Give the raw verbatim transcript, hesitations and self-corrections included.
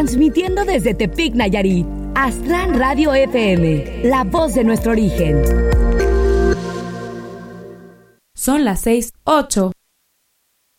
Transmitiendo desde Tepic, Nayarit. Astran Radio F M, la voz de nuestro origen. Son las seis, ocho.